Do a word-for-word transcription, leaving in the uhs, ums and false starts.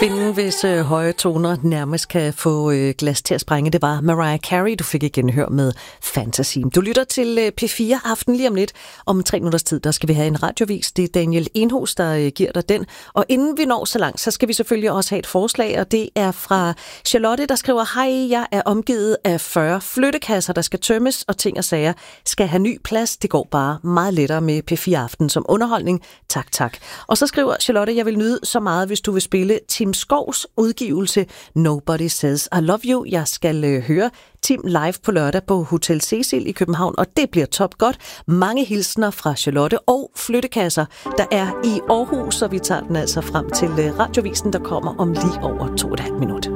Kvinden, hvis øh, høje toner nærmest kan få øh, glas til at sprænge, det var Mariah Carey, du fik igen hør med Fantasy. Du lytter til øh, P fire Aften lige om lidt. Om tre minutters tid, der skal vi have en radiovis. Det er Daniel Enhus, der øh, giver dig den. Og inden vi når så langt, så skal vi selvfølgelig også have et forslag, og det er fra Charlotte, der skriver: Hej, jeg er omgivet af fyrre flyttekasser, der skal tømmes, og ting og sager skal have ny plads. Det går bare meget lettere med P fire Aften som underholdning. Tak, tak. Og så skriver Charlotte: Jeg vil nyde så meget, hvis du vil spille Tim Skovs udgivelse Nobody Says I Love You. Jeg skal øh, høre Tim live på lørdag på Hotel Cecil i København, og det bliver top godt. Mange hilsner fra Charlotte og flyttekasser, der er i Aarhus, så vi tager den altså frem til øh, radiovisen, der kommer om lige over to og et halvt minut.